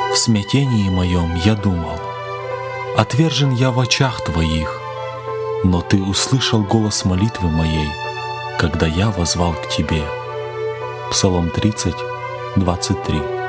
В смятении моем я думал: отвержен я в очах Твоих, но Ты услышал голос молитвы моей, когда я воззвал к Тебе. Псалом 30, 23.